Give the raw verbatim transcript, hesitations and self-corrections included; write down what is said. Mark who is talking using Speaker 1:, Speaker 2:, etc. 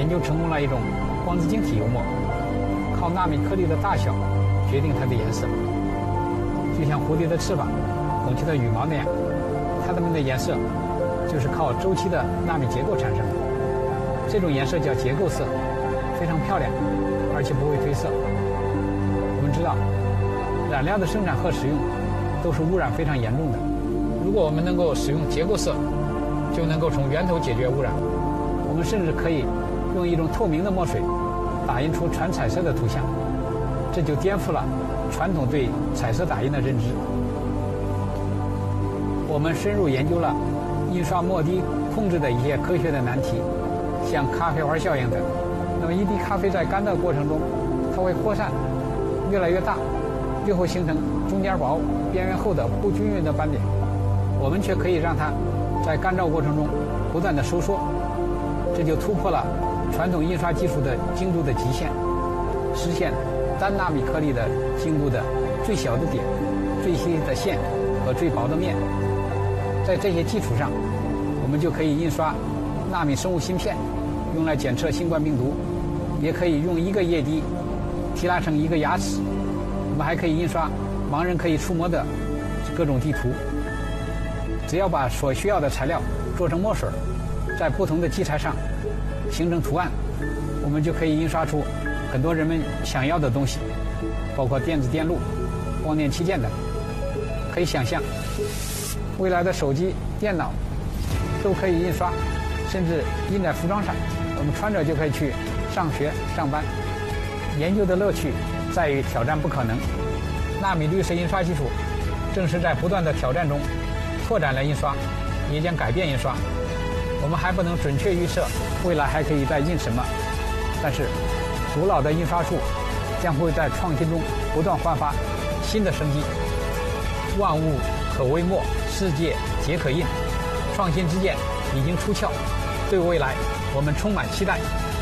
Speaker 1: 研究成功了一种光子晶体油墨，靠纳米颗粒的大小决定它的颜色，就像蝴蝶的翅膀、孔雀的羽毛那样，它们的颜色就是靠周期的纳米结构产生的。这种颜色叫结构色，非常漂亮，而且不会褪色。我们知道，染料的生产和使用都是污染非常严重的。如果我们能够使用结构色，就能够从源头解决污染。我们甚至可以用一种透明的墨水打印出全彩色的图像，这就颠覆了传统对彩色打印的认知。我们深入研究了印刷墨滴控制的一些科学的难题，像咖啡花效应等。那么一滴咖啡在干燥过程中，它会扩散，越来越大，最后形成中间薄、边缘厚的不均匀的斑点。我们却可以让它在干燥过程中不断的收缩，这就突破了传统印刷技术的精度的极限，实现单纳米颗粒的精度的最小的点、最细的线和最薄的面。在这些基础上，我们就可以印刷纳米生物芯片，用来检测新冠病毒，也可以用一个液滴提拉成一个牙齿。我们还可以印刷盲人可以触摸的各种地图。只要把所需要的材料做成墨水，在不同的基材上形成图案，我们就可以印刷出很多人们想要的东西，包括电子电路、光电器件等。可以想象，未来的手机、电脑都可以印刷，甚至印在服装上，我们穿着就可以去上学、上班。研究的乐趣在于挑战不可能。纳米绿色印刷技术正是在不断的挑战中拓展了印刷，也将改变印刷。我们还不能准确预测未来还可以再印什么，但是古老的印刷术将会在创新中不断焕发新的生机。万物可为墨，世界皆可印。创新之剑已经出鞘，对未来我们充满期待。